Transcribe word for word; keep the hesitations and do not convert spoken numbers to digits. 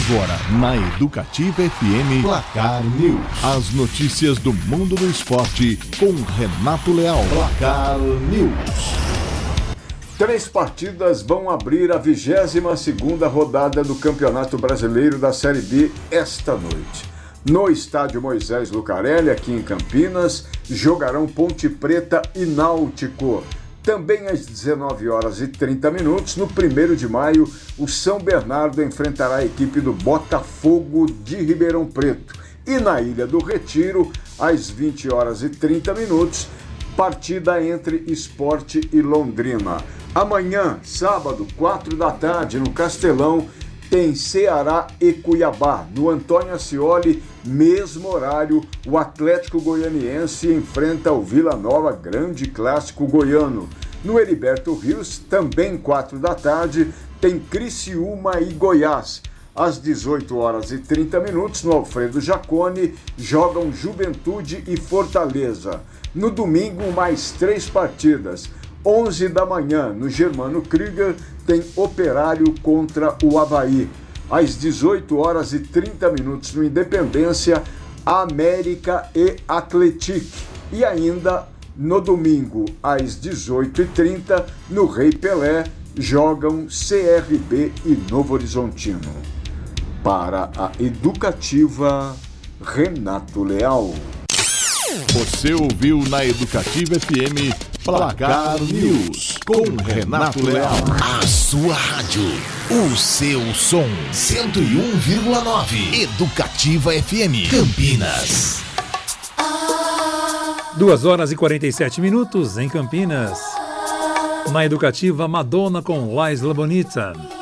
Agora, na Educativa F M, Placar News. As notícias do mundo do esporte com Renato Leal. Placar News. Três partidas vão abrir a vigésima segunda rodada do Campeonato Brasileiro da Série B esta noite. No estádio Moisés Lucarelli, aqui em Campinas, jogarão Ponte Preta e Náutico. Também às dezenove horas e trinta minutos, no primeiro de maio, o São Bernardo enfrentará a equipe do Botafogo de Ribeirão Preto. E na Ilha do Retiro, às vinte horas e trinta minutos, partida entre Sport e Londrina. Amanhã, sábado, quatro da tarde, no Castelão, tem Ceará e Cuiabá. No Antônio Ascioli, mesmo horário, o Atlético Goianiense enfrenta o Vila Nova, grande clássico goiano. No Heriberto Rios, também quatro da tarde, tem Criciúma e Goiás. Às dezoito horas e trinta minutos, no Alfredo Jaconi, jogam Juventude e Fortaleza. No domingo, mais três partidas. onze da manhã, no Germano Krieger, tem Operário contra o Avaí. Às dezoito horas e trinta minutos, no Independência, América e Atlético. E ainda, no domingo, às dezoito e trinta, no Rei Pelé, jogam C R B e Novo Horizontino. Para a Educativa, Renato Leal. Você ouviu na Educativa F M Placar News com Renato Leal. A sua rádio, o seu som, cento e um vírgula nove. Educativa F M Campinas. Duas horas e quarenta e sete minutos em Campinas. Na Educativa, Madonna com La Isla Bonita.